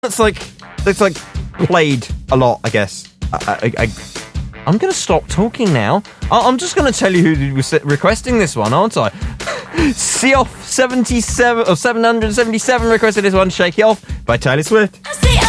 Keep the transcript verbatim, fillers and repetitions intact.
that's like that's like played a lot, I guess. I, I, I, I'm going to stop talking now. I, I'm just going to tell you who was requesting this one, aren't I? Seoff seventy-seven or seven hundred seventy-seven requested this one. Shake It Off by Taylor Swift.